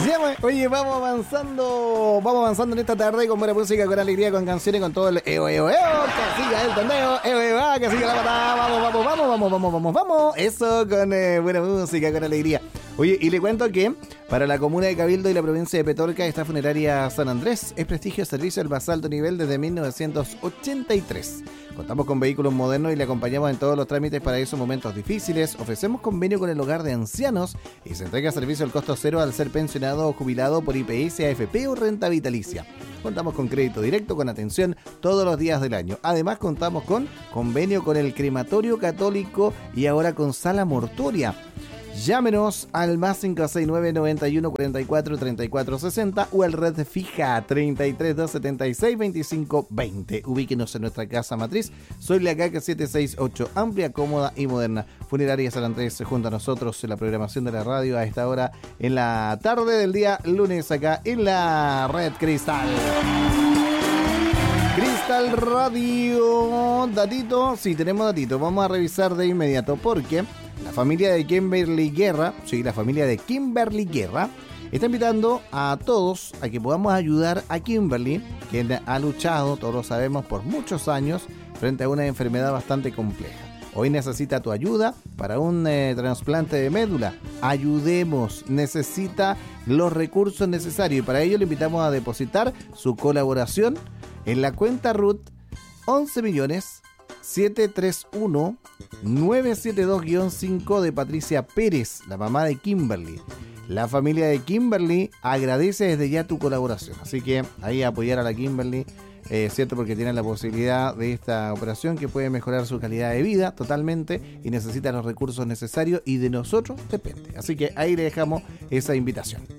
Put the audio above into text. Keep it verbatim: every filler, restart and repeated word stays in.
Ya, oye, vamos avanzando, vamos avanzando en esta tarde con buena música, con alegría, con canciones, con todo el eo, eo, eo, que siga el tondeo, eo, eo, ah, que siga la patada, vamos, vamos, vamos, vamos, vamos, vamos, vamos, eso con eh, buena música, con alegría. Oye, y le cuento que para la comuna de Cabildo y la provincia de Petorca está Funeraria San Andrés, es prestigio de servicio del más alto nivel desde mil novecientos ochenta y tres. Contamos con vehículos modernos y le acompañamos en todos los trámites para esos momentos difíciles. Ofrecemos convenio con el hogar de ancianos y se entrega servicio al costo cero al ser pensionado o jubilado por I P S, A F P o renta vitalicia. Contamos con crédito directo con atención todos los días del año. Además contamos con convenio con el Crematorio Católico y ahora con Sala Mortuoria. Llámenos al más cinco seis nueve, noventa y uno, cuarenta y cuatro, treinta y cuatro sesenta o al red fija treinta y tres, doscientos setenta y seis, veinticinco veinte. Ubíquenos en nuestra casa matriz. Soy la C A C setecientos sesenta y ocho, amplia, cómoda y moderna. Funeraria San Andrés junto a nosotros en la programación de la radio a esta hora en la tarde del día lunes acá en la Red Cristal. Cristal Radio, datito, sí, tenemos datito. Vamos a revisar de inmediato porque la familia de Kimberly Guerra, sí, la familia de Kimberly Guerra, está invitando a todos a que podamos ayudar a Kimberly, quien ha luchado, todos lo sabemos, por muchos años frente a una enfermedad bastante compleja. Hoy necesita tu ayuda para un eh, trasplante de médula. Ayudemos, necesita los recursos necesarios y para ello le invitamos a depositar su colaboración en la cuenta R U T once millones setecientos treinta y uno, novecientos setenta y dos guión cinco de Patricia Pérez, la mamá de Kimberly. La familia de Kimberly agradece desde ya tu colaboración. Así que ahí apoyar a la Kimberly, eh, cierto, porque tiene la posibilidad de esta operación que puede mejorar su calidad de vida totalmente y necesita los recursos necesarios y de nosotros depende. Así que ahí le dejamos esa invitación.